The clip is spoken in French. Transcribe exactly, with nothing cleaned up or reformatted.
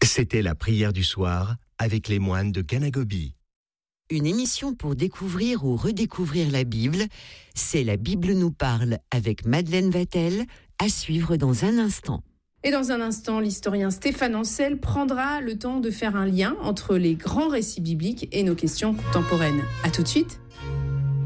C'était la prière du soir avec les moines de Ganagobi. Une émission pour découvrir ou redécouvrir la Bible. C'est La Bible nous parle avec Madeleine Vatel, à suivre dans un instant. Et dans un instant, l'historien Stéphane Ancel prendra le temps de faire un lien entre les grands récits bibliques et nos questions contemporaines. À tout de suite.